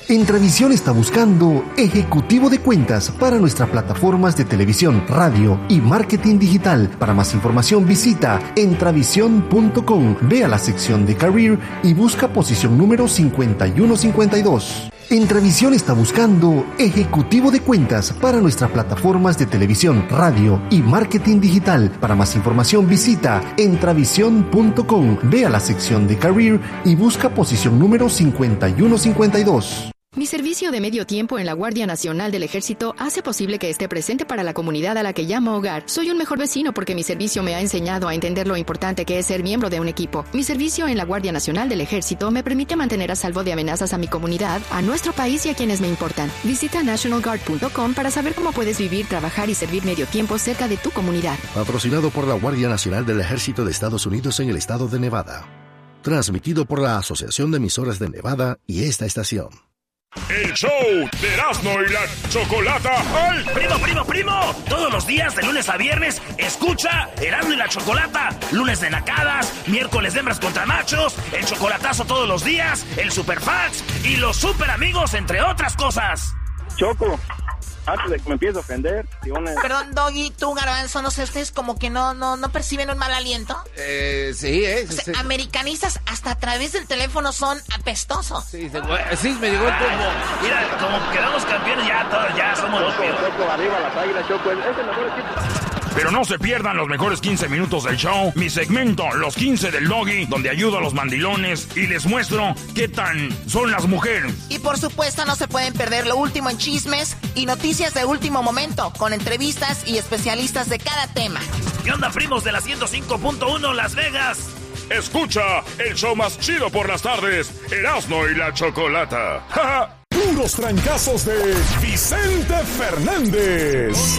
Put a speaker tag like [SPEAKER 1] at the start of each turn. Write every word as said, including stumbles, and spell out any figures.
[SPEAKER 1] Entravisión está buscando ejecutivo de cuentas para nuestras plataformas de televisión, radio y marketing digital. Para más información visita entravisión punto com. Ve a la sección de Career y busca posición número cincuenta y uno cincuenta y dos. Entravisión está buscando ejecutivo de cuentas para nuestras plataformas de televisión, radio y marketing digital. Para más información visita entravisión punto com. Ve a la sección de Career y busca posición número cincuenta y uno cincuenta y dos.
[SPEAKER 2] Mi servicio de medio tiempo en la Guardia Nacional del Ejército hace posible que esté presente para la comunidad a la que llamo hogar. Soy un mejor vecino porque mi servicio me ha enseñado a entender lo importante que es ser miembro de un equipo. Mi servicio en la Guardia Nacional del Ejército me permite mantener a salvo de amenazas a mi comunidad, a nuestro país y a quienes me importan. Visita national guard punto com para saber cómo puedes vivir, trabajar y servir medio tiempo cerca de tu comunidad.
[SPEAKER 3] Patrocinado por la Guardia Nacional del Ejército de Estados Unidos en el estado de Nevada. Transmitido por la Asociación de Emisoras de Nevada y esta estación.
[SPEAKER 4] El show de Erasmo y la Chocolata. ¡Ay!
[SPEAKER 5] Primo, primo, primo. Todos los días, de lunes a viernes, escucha Erasmo y la Chocolata. Lunes de nacadas, miércoles de hembras contra machos, el chocolatazo todos los días, el superfax y los super amigos, entre otras cosas.
[SPEAKER 6] Choco, antes de que me empiece a ofender, si una...
[SPEAKER 7] Perdón, Doggy, tú, Garbanzo, no sé, ustedes como que no, no, no perciben un mal aliento.
[SPEAKER 8] Eh, sí, eh.
[SPEAKER 7] O sea,
[SPEAKER 8] sí.
[SPEAKER 7] Americanistas hasta a través del teléfono son apestosos.
[SPEAKER 8] Sí, sí, sí, me llegó el turno.
[SPEAKER 5] Mira, como quedamos campeones, ya todos, ya somos los peores.
[SPEAKER 6] Choco, arriba las águilas, Choco, es el mejor equipo.
[SPEAKER 4] Pero no se pierdan los mejores quince minutos del show, mi segmento, los quince del Doggy, donde ayudo a los mandilones y les muestro qué tan son las mujeres.
[SPEAKER 7] Y por supuesto no se pueden perder lo último en chismes y noticias de último momento, con entrevistas y especialistas de cada tema.
[SPEAKER 5] ¿Qué onda, primos de la ciento cinco punto uno Las Vegas?
[SPEAKER 4] Escucha el show más chido por las tardes, Erasmo y la Chocolata. ¡Ja!
[SPEAKER 9] Puros trancazos de Vicente Fernández.